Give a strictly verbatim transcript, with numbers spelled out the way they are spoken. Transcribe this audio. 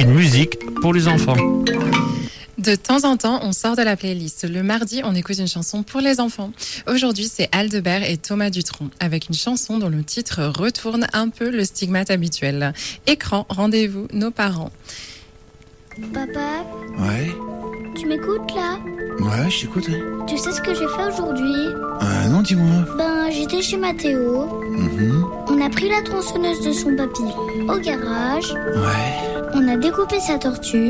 une musique pour les enfants. De temps en temps, on sort de la playlist. Le mardi, on écoute une chanson pour les enfants. Aujourd'hui, c'est Aldebert et Thomas Dutronc, avec une chanson dont le titre retourne un peu le stigmate habituel. Écran, rendez-vous, nos parents. Papa, Ouais, tu m'écoutes là? ouais, je t'écoute. Tu sais ce que j'ai fait aujourd'hui? Euh, non, dis-moi. Ben, j'étais chez Mathéo. Mhm. On a pris la tronçonneuse de son papy au garage. Ouais. On a découpé sa tortue.